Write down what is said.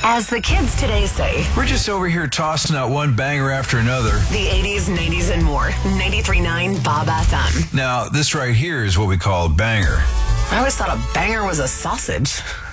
As the kids today say, we're just over here tossing out one banger after another. The 80s, 90s, and more. 93.9 Bob FM. Now, this right here is what we call a banger. I always thought a banger was a sausage.